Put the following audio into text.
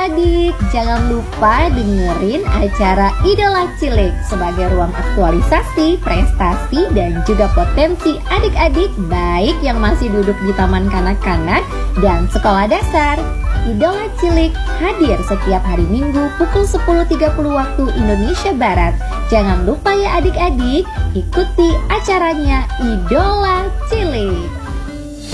adik-adik, jangan lupa dengerin acara Idola Cilik sebagai ruang aktualisasi, prestasi, dan juga potensi adik-adik baik yang masih duduk di taman kanak-kanak dan sekolah dasar. Idola Cilik hadir setiap hari Minggu pukul 10.30 waktu Indonesia Barat. Jangan lupa ya adik-adik, ikuti acaranya Idola Cilik.